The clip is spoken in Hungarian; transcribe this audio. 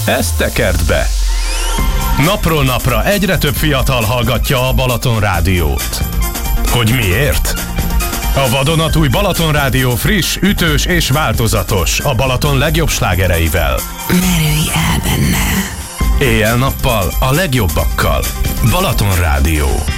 ezt tekerd be. Napról napra egyre több fiatal hallgatja a Balaton Rádiót. Hogy miért? A vadonatúj Balaton Rádió friss, ütős és változatos, a Balaton legjobb slágereivel. Merülj el benne. Éjjel-nappal a legjobbakkal. Balaton Rádió.